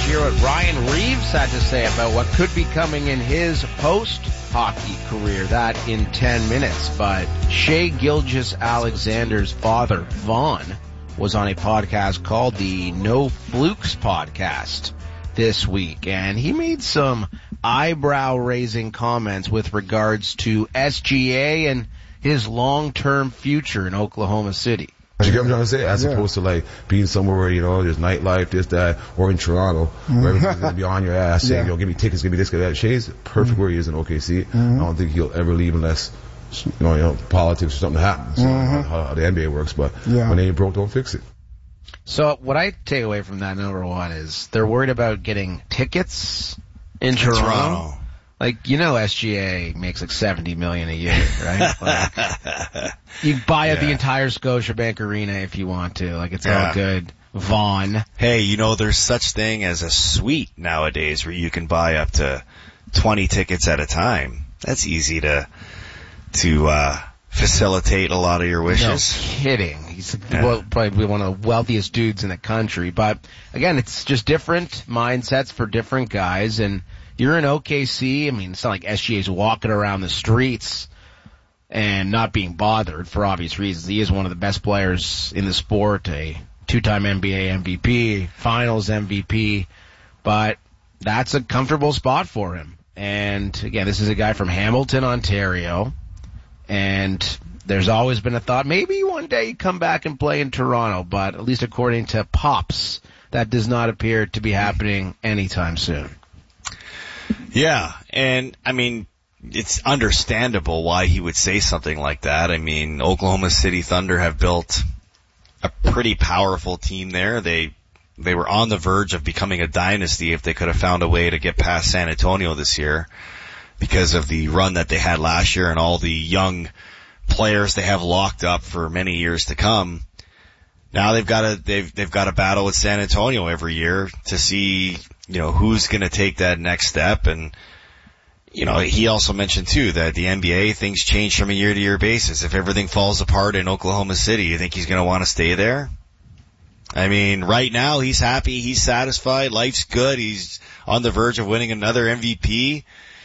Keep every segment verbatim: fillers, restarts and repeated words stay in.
to hear what Ryan Reeves had to say about what could be coming in his post-hockey career. That in ten minutes. But Shea Gilgeous-Alexander's father, Vaughn, was on a podcast called the No Flukes Podcast this week. And he made some eyebrow-raising comments with regards to S G A and his long-term future in Oklahoma City. You get what I'm trying to say? As yeah. opposed to like being somewhere where, you know, there's nightlife, this, that, or in Toronto, where everything's going to be on your ass saying, yeah. you know, give me tickets, give me this, give me that. Shea's perfect mm-hmm. where he is in O K C. Mm-hmm. I don't think he'll ever leave unless, you know, you know politics or something happens. Mm-hmm. How, how the N B A works. But yeah. when they ain't broke, don't fix it. So what I take away from that, number one, is they're worried about getting tickets in Toronto. Toronto. Like, you know, S G A makes like seventy million dollars a year, right? Like, you buy up yeah. the entire Scotiabank Arena if you want to. Like, it's yeah. all good. Vaughn. Hey, you know, there's such thing as a suite nowadays where you can buy up to twenty tickets at a time. That's easy to, to, uh, facilitate a lot of your wishes. No kidding. He's yeah. well, probably one of the wealthiest dudes in the country. But again, it's just different mindsets for different guys. And you're in O K C. I mean, it's not like S G A's walking around the streets and not being bothered for obvious reasons. He is one of the best players in the sport, a two-time N B A M V P, Finals M V P. But that's a comfortable spot for him. And again, this is a guy from Hamilton, Ontario. And there's always been a thought, maybe one day he'd come back and play in Toronto. But at least according to Pops, that does not appear to be happening anytime soon. Yeah, and I mean, it's understandable why he would say something like that. I mean, Oklahoma City Thunder have built a pretty powerful team there. They they were on the verge of becoming a dynasty if they could have found a way to get past San Antonio this year because of the run that they had last year and all the young players they have locked up for many years to come. Now they've got to they've they've got to battle with San Antonio every year to see, you know, who's going to take that next step. And, you know, he also mentioned, too, that the N B A, things change from a year-to-year basis. If everything falls apart in Oklahoma City, you think he's going to want to stay there? I mean, right now, he's happy, he's satisfied, life's good, he's on the verge of winning another M V P.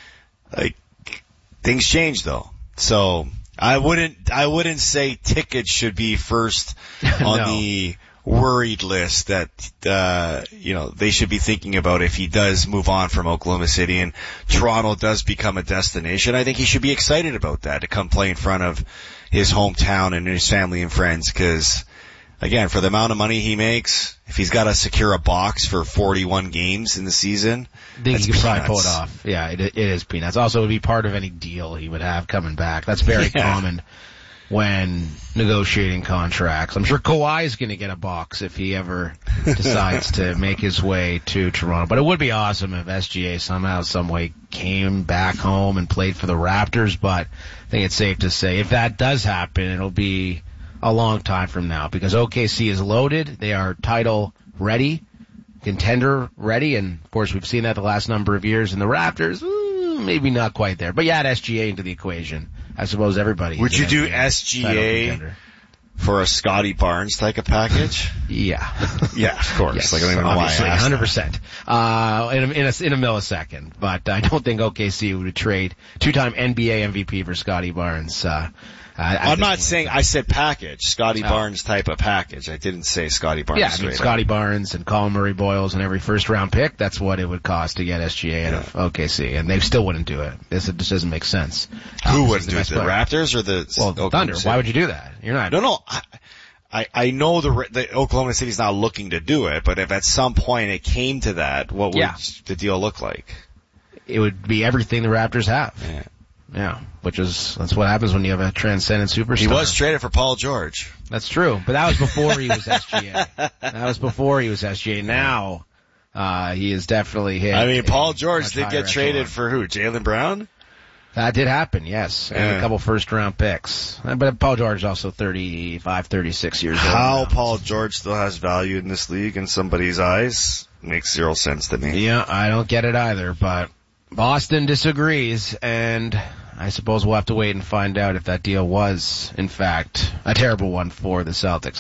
Like, things change, though. So, I wouldn't, I wouldn't say tickets should be first on no. the worried list that, uh, you know, they should be thinking about if he does move on from Oklahoma City and Toronto does become a destination. I think he should be excited about that, to come play in front of his hometown and his family and friends, because, again, for the amount of money he makes, if he's got to secure a box for forty-one games in the season, I think he could probably pull it off. Yeah, it, it is peanuts. Also, it would be part of any deal he would have coming back. That's very yeah. common when negotiating contracts. I'm sure Kawhi's going to get a box if he ever decides to make his way to Toronto. But it would be awesome if S G A somehow, some way came back home and played for the Raptors. But I think it's safe to say if that does happen, it'll be a long time from now, because O K C is loaded. They are title ready, contender ready. And, of course, we've seen that the last number of years. And the Raptors, mm, maybe not quite there. But you add S G A into the equation. I suppose everybody. Would you do S G A for a Scotty Barnes type of package? Yeah. Yeah, of course. Yes, like, I don't even know why I asked one hundred percent. Uh, in a, in, a, in a millisecond. But I don't think O K C would trade two-time N B A M V P for Scotty Barnes. Uh, I, I'm not saying, I said package, Scotty oh. Barnes type of package. I didn't say Scotty Barnes. Yeah, I mean, Scotty up. Barnes and Colin Murray-Boyles and every first round pick, that's what it would cost to get S G A out yeah. of O K C. And they still wouldn't do it. This just doesn't make sense. Who um, wouldn't do it? The player. Raptors or the well, Oklahoma Thunder? City? Why would you do that? You're not. No, no. I, I, I know the, the Oklahoma City's not looking to do it, but if at some point it came to that, what would yeah. the deal look like? It would be everything the Raptors have. Yeah. Yeah, which is, that's what happens when you have a transcendent superstar. He was traded for Paul George. That's true, but that was before he was S G A. That was before he was S G A. Now, uh, he is definitely hit. I mean, Paul George did get traded echelon. for who? Jaylen Brown? That did happen, yes. And yeah. a couple first round picks. But Paul George is also thirty-five, thirty-six years old. How now. Paul George still has value in this league in somebody's eyes makes zero sense to me. Yeah, I don't get it either, but Boston disagrees, and I suppose we'll have to wait and find out if that deal was, in fact, a terrible one for the Celtics.